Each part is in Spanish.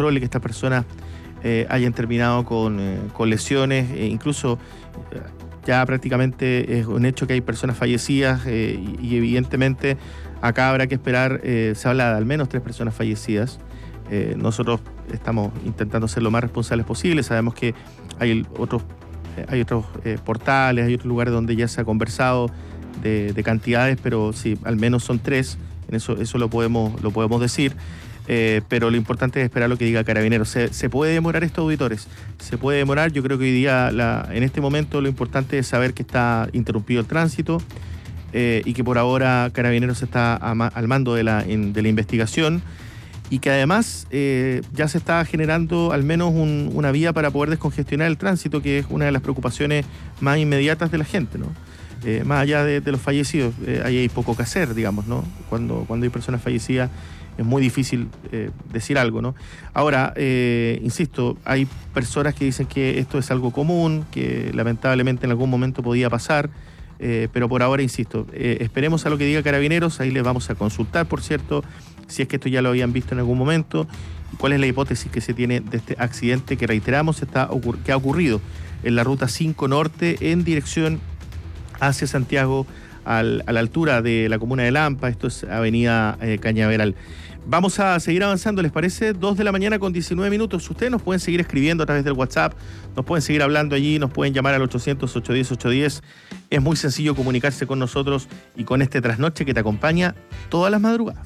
controle que estas personas hayan terminado con lesiones, incluso ya prácticamente es un hecho que hay personas fallecidas y evidentemente acá habrá que esperar, se habla de al menos 3 personas fallecidas. Nosotros estamos intentando ser lo más responsables posible, sabemos que hay otros portales, hay otros lugares donde ya se ha conversado de cantidades, pero sí, al menos son 3, en eso lo podemos decir. Pero lo importante es esperar lo que diga Carabineros. ¿Se puede demorar esto, auditores? Se puede demorar. Yo creo que hoy día, en este momento, lo importante es saber que está interrumpido el tránsito y que por ahora Carabineros está al mando de la investigación y que además ya se está generando al menos una vía para poder descongestionar el tránsito, que es una de las preocupaciones más inmediatas de la gente, ¿no? Más allá de los fallecidos, ahí hay poco que hacer, digamos, ¿no? Cuando hay personas fallecidas es muy difícil decir algo, ¿no? Ahora, insisto, hay personas que dicen que esto es algo común, que lamentablemente en algún momento podía pasar, pero por ahora, insisto, esperemos a lo que diga Carabineros, ahí les vamos a consultar, por cierto, si es que esto ya lo habían visto en algún momento, y cuál es la hipótesis que se tiene de este accidente que, reiteramos, que ha ocurrido en la Ruta 5 Norte en dirección hacia Santiago, a la altura de la comuna de Lampa. Esto es Avenida Cañaveral. Vamos a seguir avanzando, ¿les parece? 2:19 a.m. Ustedes nos pueden seguir escribiendo a través del WhatsApp, nos pueden seguir hablando allí, nos pueden llamar al 800-810-810. Es muy sencillo comunicarse con nosotros y con este trasnoche que te acompaña todas las madrugadas.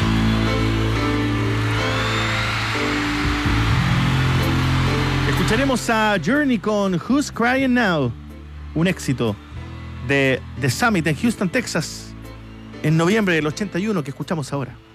Escucharemos a Journey con Who's Crying Now, un éxito de The Summit en Houston, Texas, en noviembre del 81, que escuchamos ahora.